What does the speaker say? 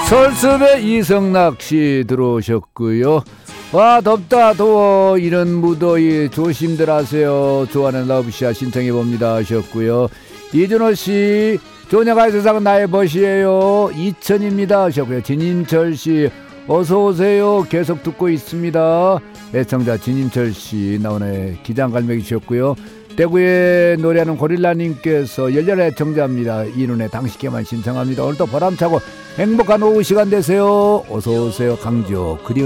설습의 이성낚시 들어오셨고요. 와, 덥다 더워 이런 무더위 조심들 하세요. 좋아하는 러브샷 신청해봅니다 하셨고요. 이준호씨, 조녀가 세상 나의 벗이에요. 2000입니다 하셨고요. 진임철씨, 어서오세요. 계속 듣고 있습니다. 애청자 진임철씨 나오네. 기장갈매기 주셨고요. 대구에 노래하는 고릴라님께서 열렬한 애청자입니다. 이눈에 당신께만 신청합니다. 오늘도 보람차고 행복한 오후 시간 되세요. 어서오세요. 강조 그리운